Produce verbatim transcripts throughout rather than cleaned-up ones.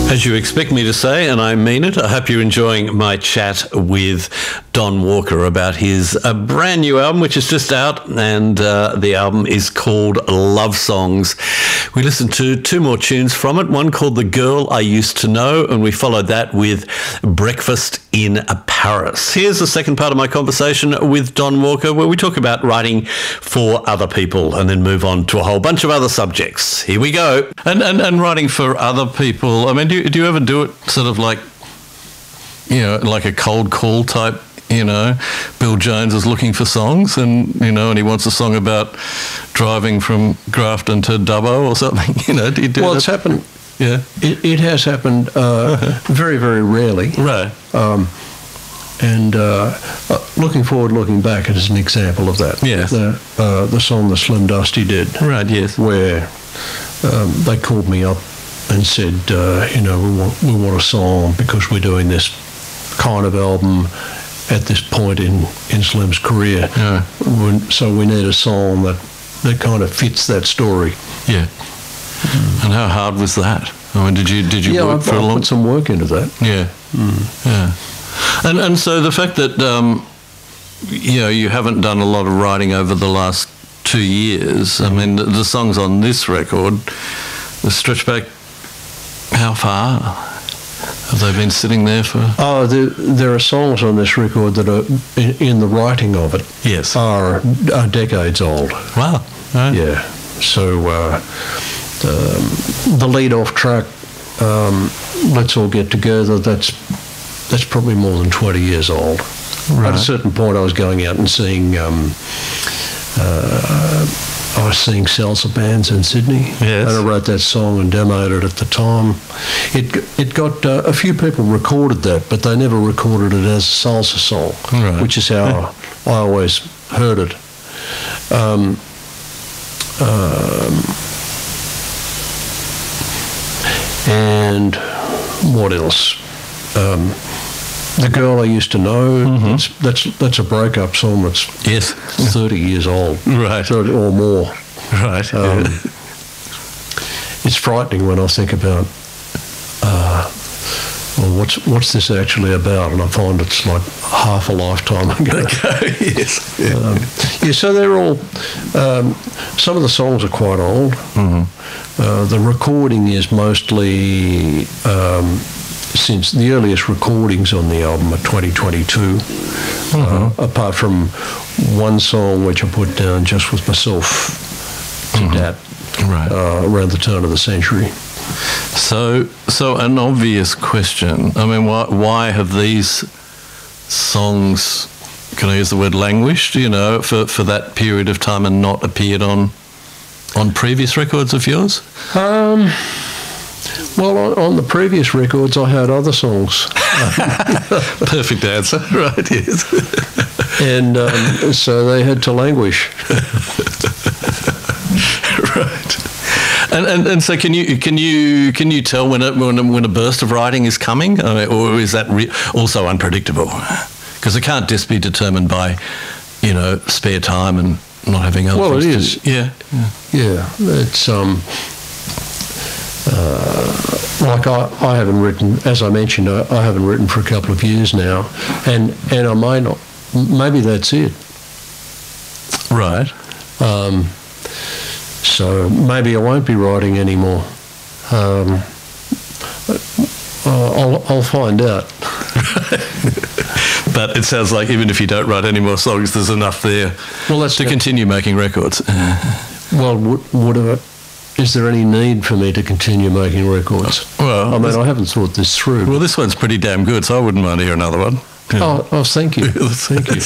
As you expect me to say, and I mean it, I hope you're enjoying my chat with Don Walker about his uh, brand new album, which is just out, and uh, the album is called Love Songs. We listened to two more tunes from it, one called The Girl I Used to Know, and we followed that with Breakfast in Paris. Here's the second part of my conversation with Don Walker, where we talk about writing for other people and then move on to a whole bunch of other subjects. Here we go. And and, and writing for other people, I mean, do, do you ever do it sort of like, you know, like a cold call type, you know, Bill Jones is looking for songs and, you know, and he wants a song about driving from Grafton to Dubbo or something, you know, do you do Well, that? it's happened. Yeah. It, it has happened uh, very, very rarely. Right. Um, and uh, uh, looking forward, looking back, it is an example of that. Yeah. The, uh, the song that Slim Dusty did. Right, yes. Where um, they called me up and said, uh, you know, we want, we want a song because we're doing this kind of album at this point in, in Slim's career. Yeah. We, so we need a song that, that kind of fits that story. Yeah. Mm. And how hard was that? I mean, did you did you yeah, work I've, for I've a long put some work into that. Yeah. Mm. Yeah. And and so the fact that um, you know, you haven't done a lot of writing over the last two years. I mean, the, the songs on this record, they stretch back how far? Have they been sitting there for? Oh, there, there are songs on this record that are in, in the writing of it. Yes. Are, are decades old. Wow. Right. Yeah. So uh, the, the lead-off track, um, "Let's All Get Together," that's that's probably more than twenty years old. Right. At a certain point, I was going out and seeing. Um, uh, I was seeing salsa bands in Sydney, yes. and I wrote that song and demoed it at the time. It it got uh, a few people recorded that, but they never recorded it as a salsa song, right. which is how I always heard it. Um, um, and what else? Um, The Girl I Used to Know, mm-hmm. that's, that's that's a breakup song that's yes. thirty years old. Right. thirty or more. Right. Um, yeah. It's frightening when I think about, uh, well, what's what's this actually about? And I find it's like half a lifetime ago. Okay, yes. Yeah. Um, yeah, so they're all, um, some of the songs are quite old. Mm-hmm. Uh, the recording is mostly... Um, since the earliest recordings on the album are twenty twenty-two, mm-hmm. uh, apart from one song which I put down just with myself to mm-hmm. dap right. uh, around the turn of the century. So, so an obvious question. I mean, why, why have these songs, can I use the word languished, you know, for, for that period of time and not appeared on on previous records of yours? Um... Well, on, on the previous records, I had other songs. Perfect answer, right? Yes. And um, so they had to languish. Right. And, and and so can you can you can you tell when a when a, when a burst of writing is coming, I mean, or is that re- also unpredictable? Because it can't just be determined by, you know, spare time and not having other. Well, it things is. To, yeah. yeah. Yeah. It's um. Uh, like I, I haven't written, as I mentioned, I, I haven't written for a couple of years now, and and I may not. Maybe that's it. Right. Um, so maybe I won't be writing anymore. Um, I'll I'll find out. But it sounds like even if you don't write any more songs, there's enough there well, that's to that, continue making records. Well, would, would I, is there any need for me to continue making records? Well, I mean, I haven't thought this through. Well, this one's pretty damn good, so I wouldn't mind to hear another one. Yeah. Oh, oh, thank you. Thank you.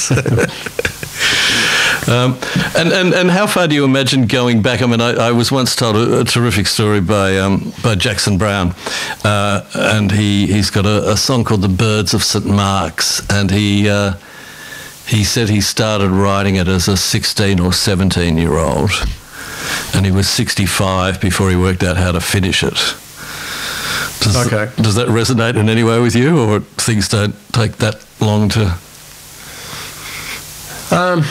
um, and, and, and how far do you imagine going back? I mean, I, I was once told a, a terrific story by um, by Jackson Browne, uh, and he, he's got a, a song called The Birds of Saint Mark's, and he uh, he said he started writing it as a sixteen or seventeen-year-old, and he was sixty-five before he worked out how to finish it. Does, okay. Does that resonate in any way with you, or things don't take that long to? Um,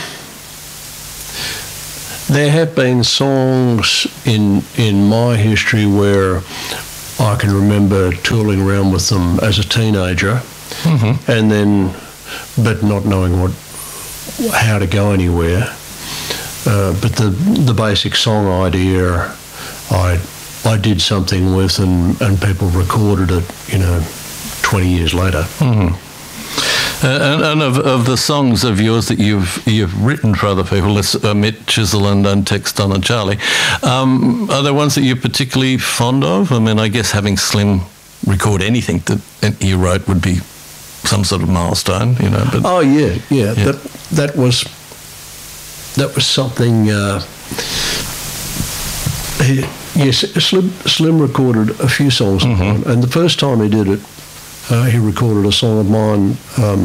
there have been songs in in my history where I can remember tooling around with them as a teenager, mm-hmm. and then, but not knowing what, how to go anywhere. Uh, but the the basic song idea, I I did something with, and, and people recorded it, you know, twenty years later. Mm-hmm. Uh, and and of, of the songs of yours that you've you've written for other people, let's omit Chisel and Untext Don and Charlie, um, are there ones that you're particularly fond of? I mean, I guess having Slim record anything that you wrote would be some sort of milestone, you know. But oh yeah, yeah, yeah. That that was that was something. Uh, he, yes, Slim Slim recorded a few songs, mm-hmm. and the first time he did it, Uh, he recorded a song of mine. Um,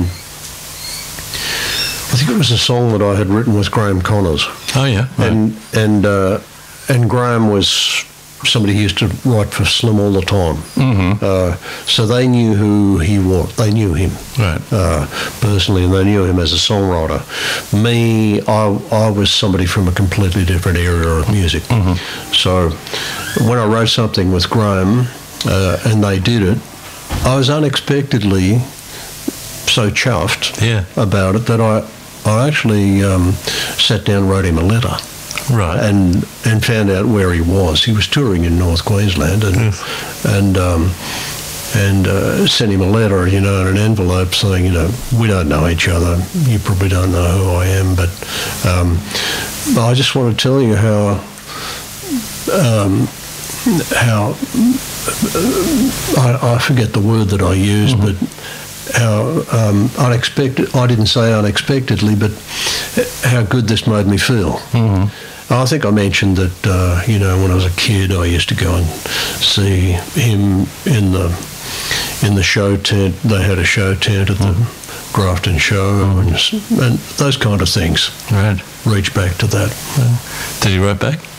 I think it was a song that I had written with Graham Connors. Oh yeah, right. and and uh, and Graham was somebody who used to write for Slim all the time. Mm-hmm. Uh, so they knew who he was. They knew him right. uh, personally, and they knew him as a songwriter. Me, I I was somebody from a completely different area of music. Mm-hmm. So when I wrote something with Graham, uh, and they did it, I was unexpectedly so chuffed yeah. about it that I I actually um, sat down and wrote him a letter. Right. And and found out where he was. He was touring in North Queensland, and yes. and um, and uh, sent him a letter, you know, in an envelope saying, you know, we don't know each other. You probably don't know who I am, but um, I just want to tell you how um, how. I, I forget the word that I used, mm-hmm. but how um, unexpected, I didn't say unexpectedly, but how good this made me feel. Mm-hmm. I think I mentioned that, uh, you know, when I was a kid, I used to go and see him in the in the show tent. They had a show tent at the mm-hmm. Grafton show, mm-hmm. and, and those kind of things. Right. Reach back to that. Well, did he write back?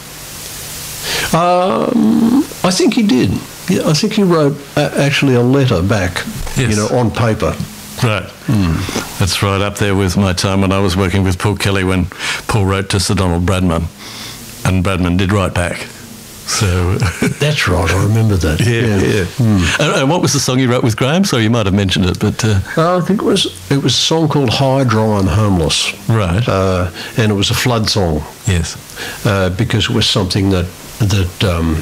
Um, I think he did. Yeah, I think he wrote uh, actually a letter back, yes. you know, on paper. Right. Mm. That's right up there with my time when I was working with Paul Kelly, when Paul wrote to Sir Donald Bradman, and Bradman did write back. So that's right. I remember that. Yeah, yeah. yeah. Mm. And, and what was the song you wrote with Graham? So you might have mentioned it, but uh... uh, I think it was it was a song called "High, Dry and Homeless." Right. Uh, and it was a flood song. Yes. Uh, because it was something that that. Um,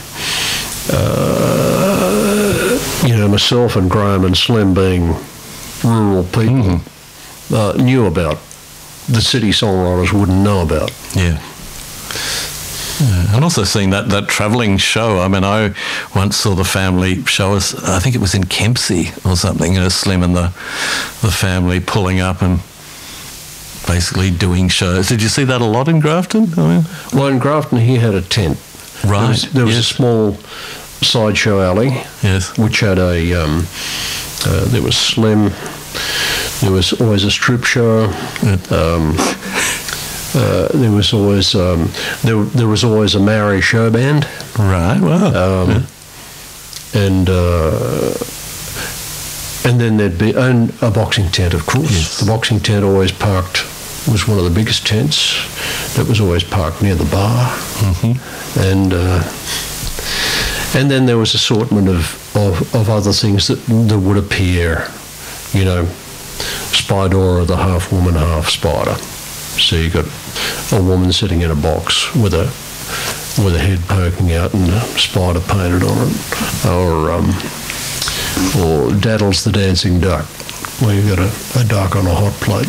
Uh, you know, myself and Graham and Slim, being rural people, mm-hmm. uh, knew about. The city songwriters wouldn't know about. Yeah. Yeah. And also seeing that, that travelling show. I mean, I once saw the family show us, I think it was in Kempsey or something, you know, Slim and the the family pulling up and basically doing shows. Did you see that a lot in Grafton? I mean, well, in Grafton, he had a tent. Right. There was, there was yes. a small sideshow alley, yes, which had a. Um, uh, there was Slim. There was always a strip show. Um, uh, there was always um, there. There was always a Maori show band. Right. Wow. Um, yeah. And uh, and then there'd be and a boxing tent, of course. Yes. The boxing tent always parked. Was one of the biggest tents that was always parked near the bar, mm-hmm. and uh, and then there was assortment of, of, of other things that that would appear, you know, Spidora, the half woman, half spider. So you got a woman sitting in a box with a with a head poking out and a spider painted on it, or um, or Daddles the Dancing Duck, where you got a, a duck on a hot plate.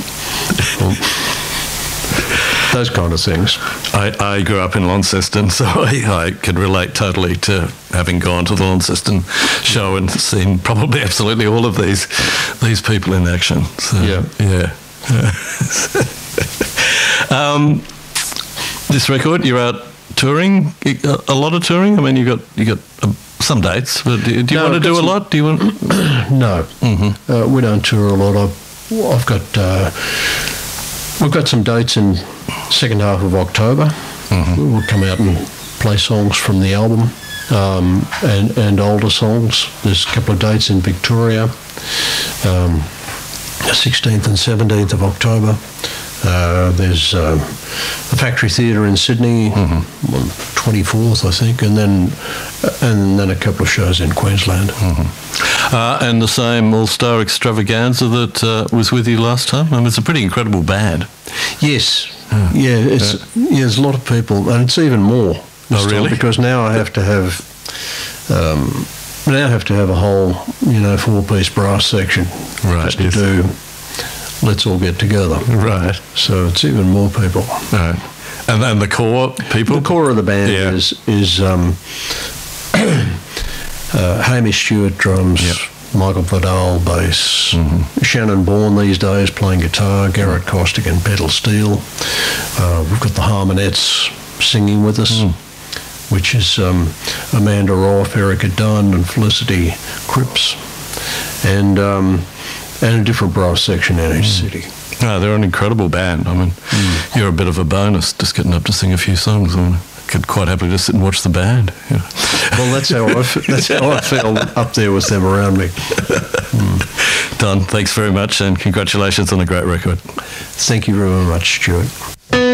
Those kind of things. I, I grew up in Launceston, so I, I could relate totally to having gone to the Launceston show and seen probably absolutely all of these these people in action. So, yeah, yeah. um, this record, you're out touring, a lot of touring. I mean, you got you got uh, some dates, but do, do you no, want to do some, a lot? Do you want? No, mm-hmm. uh, we don't tour a lot. I've, I've got. Uh, We've got some dates in second half of October. Mm-hmm. We'll come out and play songs from the album um, and, and older songs. There's a couple of dates in Victoria, um, sixteenth and seventeenth of October. Uh, there's um, the Factory Theatre in Sydney, mm-hmm. on twenty-fourth, I think, and then and then a couple of shows in Queensland. Mm-hmm. Uh, and the same All-Star Extravaganza that uh, was with you last time. I mean, it's a pretty incredible band. Yes, oh. yeah, it's yeah. yeah, there's a lot of people, and it's even more. Oh, really? Because now I have to have. Um, now I have to have a whole, you know, four-piece brass section right, just to yes. do Let's All Get Together. Right. So it's even more people. Right. And then the core people? The core of the band yeah. is, is um, uh, Hamish Stewart drums, yep. Michael Vidal bass, mm-hmm. Shannon Bourne these days playing guitar, Garrett Costigan and pedal steel. Uh, we've got the Harmonettes singing with us. Mm. Which is um, Amanda Roth, Erica Dunn, and Felicity Cripps, and um, and a different brass section in each mm. city. Oh, they're an incredible band. I mean, mm. you're a bit of a bonus just getting up to sing a few songs. I mean, I could quite happily just sit and watch the band. You know. Well, that's how I f- that's how I feel up there with them around me. Mm. Don, thanks very much, and congratulations on a great record. Thank you very much, Stuart.